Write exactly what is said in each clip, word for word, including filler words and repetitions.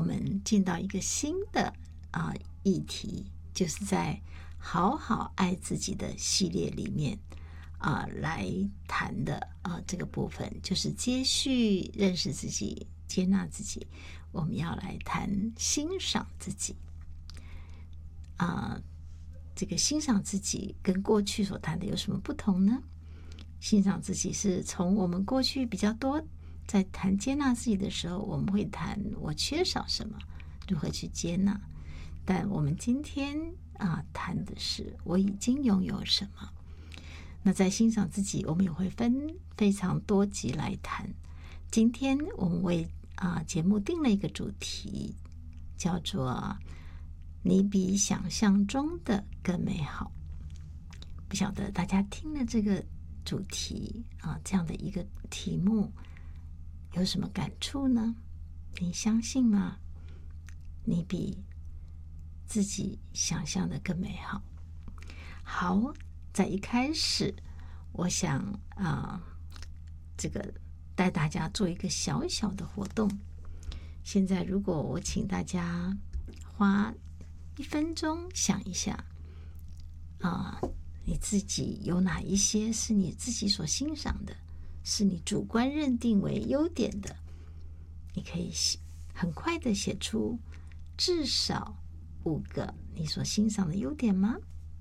们进到一个新的啊、呃、议题，就是在好好爱自己的系列里面啊、呃、来谈的啊、呃、这个部分，就是接续认识自己、接纳自己。我们要来谈欣赏自己啊、呃，这个欣赏自己跟过去所谈的有什么不同呢？欣赏自己是从我们过去比较多在谈接纳自己的时候，我们会谈我缺少什么，如何去接纳。但我们今天啊谈的是我已经拥有什么。那在欣赏自己，我们也会分非常多集来谈。今天我们为啊节目定了一个主题，叫做你比想象中的更美好。不晓得大家听了这个主题啊这样的一个题目有什么感触呢？你相信吗？你比自己想象的更美好。好，在一开始我想啊、呃，这个带大家做一个小小的活动。现在如果我请大家花一分钟想一下啊、呃，你自己有哪一些是你自己所欣赏的，是你主观认定为优点的，你可以很快的写出至少五个你所欣赏的优点吗？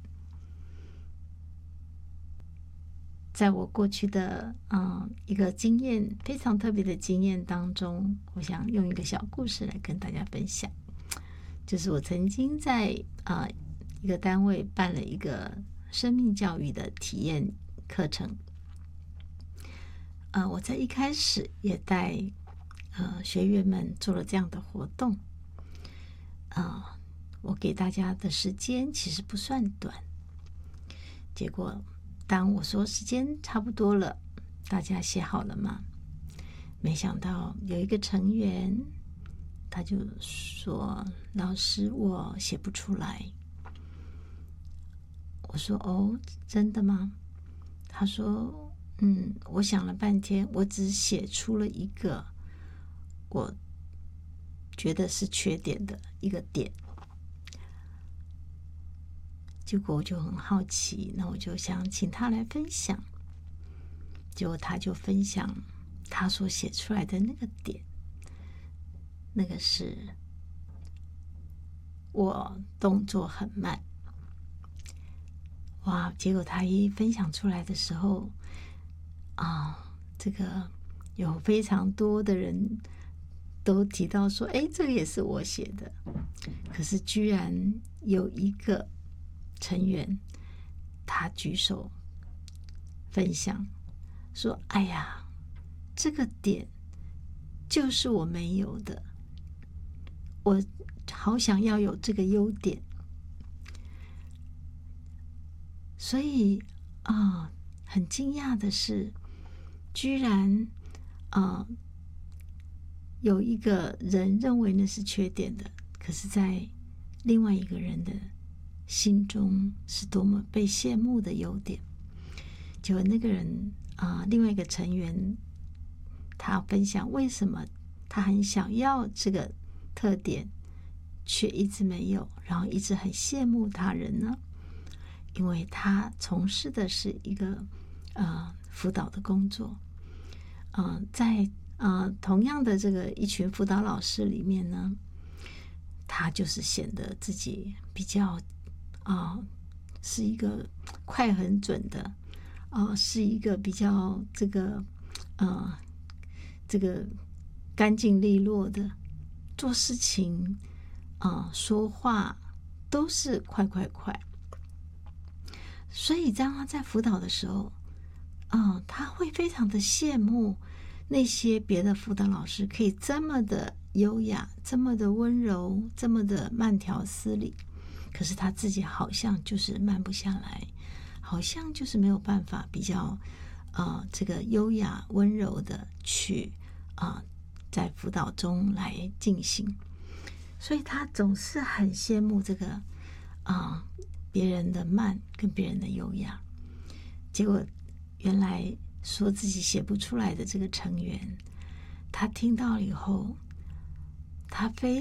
在我过去的嗯一个经验，非常特别的经验当中，我想用一个小故事来跟大家分享。就是我曾经在啊、呃、一个单位办了一个生命教育的体验课程。呃，我在一开始也带呃学员们做了这样的活动。啊、呃，我给大家的时间其实不算短。结果当我说时间差不多了，大家写好了吗？没想到有一个成员，他就说：“老师，我写不出来。”我说：“哦，真的吗？”他说：“嗯，我想了半天，我只写出了一个我觉得是缺点的一个点。”结果我就很好奇，那我就想请他来分享。结果他就分享他所写出来的那个点，那个是我动作很慢。哇！结果他一分享出来的时候，啊，这个有非常多的人都提到说：“哎，这个也是我写的。”可是居然有一个成员，他举手分享说：“哎呀，这个点就是我没有的，我好想要有这个优点。”所以啊，很惊讶的是，居然啊有一个人认为那是缺点的，可是在另外一个人的心中是多么被羡慕的优点。结果那个人啊、呃，另外一个成员，他分享为什么他很想要这个特点，却一直没有，然后一直很羡慕他人呢？因为他从事的是一个呃辅导的工作，呃，在呃同样的这个一群辅导老师里面呢，他就是显得自己比较啊、呃、是一个快很准的，啊、呃、是一个比较这个呃这个干净利落的，做事情啊、呃、说话都是快快快。所以当他在辅导的时候，啊、呃，他会非常的羡慕那些别的辅导老师可以这么的优雅，这么的温柔，这么的慢条斯理。可是他自己好像就是慢不下来，好像就是没有办法比较，呃，这个优雅温柔的去啊、呃，在辅导中来进行。所以他总是很羡慕这个啊。呃别人的慢跟别人的优雅，结果原来说自己写不出来的这个成员，他听到以后，他非